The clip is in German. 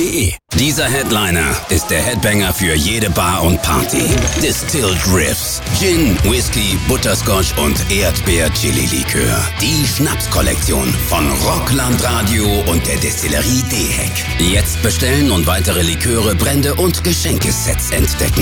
distillery.de. Dieser Headliner ist der Headbanger für jede Bar und Party. Distilled Riffs. Gin, Whisky, Butterscotch und Erdbeer-Chili-Likör. Die Schnapskollektion von Rockland Radio und der Distillerie Dehek. Jetzt bestellen und weitere Liköre, Brände und Geschenkesets entdecken.